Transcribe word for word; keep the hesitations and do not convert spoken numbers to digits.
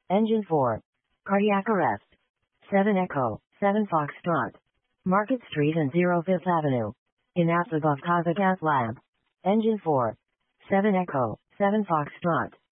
Engine four. Cardiac arrest. seven Echo, seven Foxtrot. Market Street and zero Fifth Avenue. In Asagov Kazakhstan Lab. Engine four. seven Echo, seven Foxtrot.